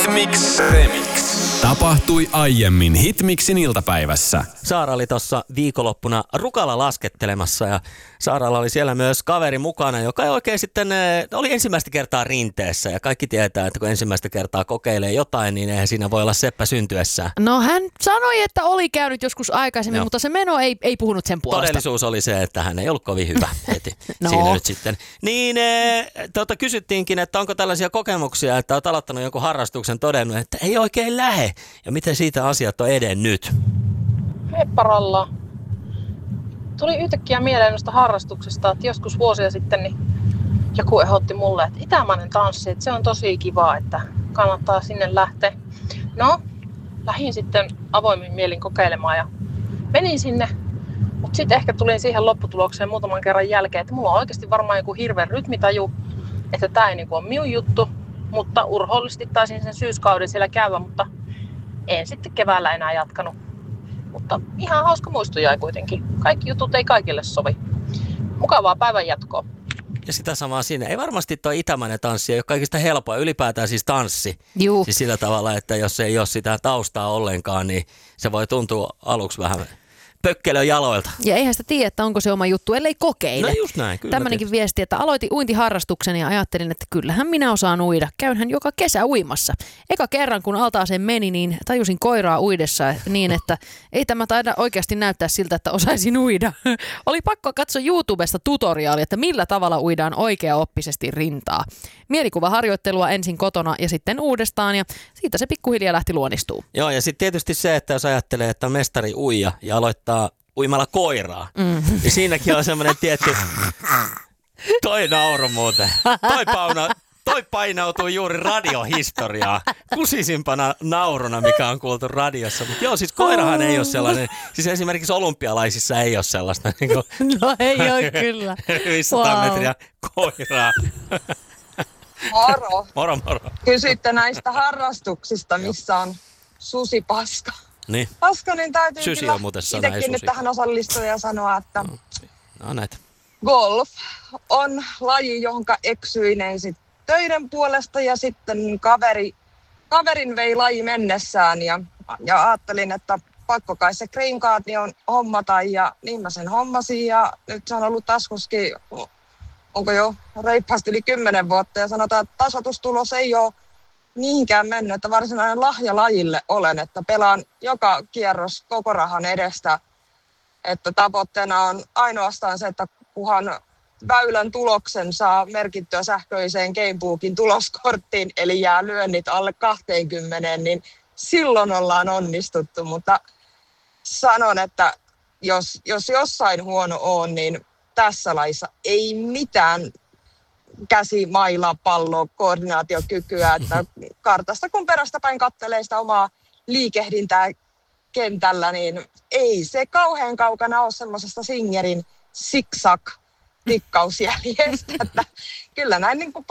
Remix. Tapahtui aiemmin Hitmixin iltapäivässä. Saara oli tuossa viikonloppuna Rukalla laskettelemassa ja Saaralla oli siellä myös kaveri mukana, joka oikein sitten oli ensimmäistä kertaa rinteessä. Ja kaikki tietää, että kun ensimmäistä kertaa kokeilee jotain, niin eihän siinä voi olla seppä syntyessään. No hän sanoi, että oli käynyt joskus aikaisemmin, mutta se meno ei puhunut sen puolesta. Todellisuus oli se, että hän ei ollut kovin hyvä heti siinä nyt sitten. Niin kysyttiinkin, että onko tällaisia kokemuksia, että olet aloittanut jonkun harrastuksen, todennut, että ei oikein lähe. Ja miten siitä asiat on edennyt? Hepparalla. Tuli yhtäkkiä mieleen noista harrastuksesta, että joskus vuosia sitten niin joku ehdotti mulle, että itämainen tanssi, että se on tosi kiva, että kannattaa sinne lähteä. No, lähdin sitten avoimin mielin kokeilemaan ja menin sinne, mutta sitten ehkä tulin siihen lopputulokseen muutaman kerran jälkeen, että mulla on oikeasti varmaan joku hirveä rytmitaju, että tää ei niinku ole minun juttu, mutta urhoollisesti taisin sen syyskauden siellä käydä, mutta en sitten keväällä enää jatkanut. Mutta ihan hauska muisto jäi kuitenkin. Kaikki jutut ei kaikille sovi. Mukavaa päivän jatkoa. Ja sitä samaa siinä. Ei varmasti tuo itämainen tanssi ei ole kaikista helpoa. Ylipäätään siis tanssi. Juu. Siis sillä tavalla, että jos ei ole sitä taustaa ollenkaan, niin se voi tuntua aluksi vähän pökkelön jaloilta. Ja eihän sitä tiedä, että onko se oma juttu, ellei kokeile. No just näin. Kyllä tämmöinenkin viesti, että aloitin uintiharrastuksen ja ajattelin, että kyllähän minä osaan uida. Käynhän joka kesä uimassa. Eka kerran, kun altaaseen meni, niin tajusin koiraa uidessa niin, että ei tämä taida oikeasti näyttää siltä, että osaisin uida. Oli pakko katsoa YouTubesta tutoriaalia, että millä tavalla uidaan oikeaoppisesti rintaa. Mielikuvaharjoittelua ensin kotona ja sitten uudestaan ja siitä se pikkuhiljaa lähti luonnistuu. Joo, ja sitten tietysti se, että jos ajattelee, että on mestari uija ja aloittaa uimalla koiraa, niin siinäkin on semmoinen tietty, toi nauru muuten, toi painautuu juuri radiohistoriaa, kusisimpana nauruna, mikä on kuultu radiossa. Mutta joo, siis koirahan ei ole sellainen, siis esimerkiksi olympialaisissa ei ole sellaista. Niin kuin, no ei ole kyllä. 500 metriä koiraa. Moro. Moro. Kysytte näistä harrastuksista, missä on susipaska. Niin. Paska, niin täytyy Sysi kyllä on muuten sana, ei itsekin nyt susi. tähän osallistua ja sanoa, että No näitä. golf on laji, jonka eksyin ensin töiden puolesta ja sitten kaverin vei laji mennessään ja ajattelin, että pakko kai se green cardi on hommata ja niin mä sen hommasin ja nyt se on ollut taskuskin, onko jo reippaasti yli 10 vuotta ja sanotaan, että tasoitustulos ei ole niinkään mennyt, että varsinainen lahja lajille olen, että pelaan joka kierros koko rahan edestä, että tavoitteena on ainoastaan se, että kunhan väylän tuloksen saa merkittyä sähköiseen Gamebookin tuloskorttiin, eli jää lyönnit alle 20, niin silloin ollaan onnistuttu, mutta sanon, että jos jossain huono on, niin tässä lajissa ei mitään käsimailla, palloa, koordinaatiokykyä, että kartasta kun perästä päin katselee sitä omaa liikehdintää kentällä, niin ei se kauhean kaukana ole semmoisesta Singerin zigzag-tikkausjäljestä, että kyllä näin niin kuin